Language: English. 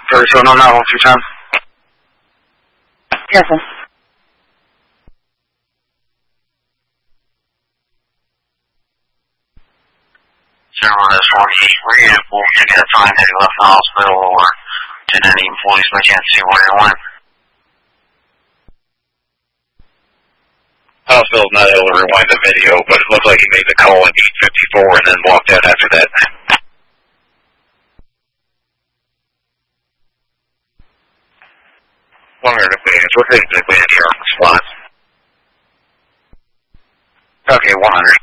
37 on that one, 210. Careful. Everyone is 48, we'll take that time that he left the hospital or did any employees by chance see where he went? Hospital's not able to rewind the video, but it looks like he made the call at 8:54 and then walked out after that. What's exactly in your response? Okay, 100.